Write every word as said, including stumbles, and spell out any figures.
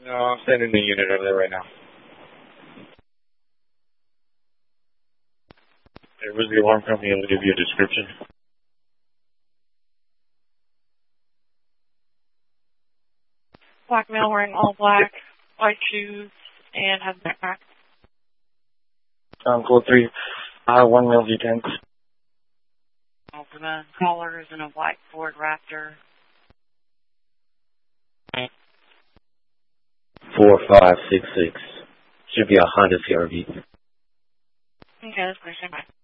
No, I'm sending the unit over there right now. Hey, where's the alarm company? I'll give you a description. Black male wearing all black, white shoes, and has a backpack. Um, code three, uh, one male V ten. Over the collars and a white Ford Raptor. Four five six six. Should be a Honda C R V. Okay, that's pretty same.